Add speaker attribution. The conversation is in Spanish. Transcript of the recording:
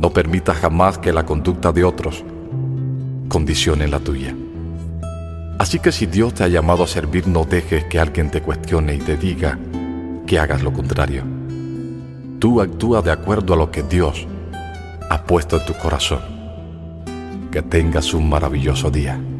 Speaker 1: No permitas jamás que la conducta de otros condicione la tuya. Así que si Dios te ha llamado a servir, no dejes que alguien te cuestione y te diga que hagas lo contrario. Tú actúa de acuerdo a lo que Dios ha puesto en tu corazón. Que tengas un maravilloso día.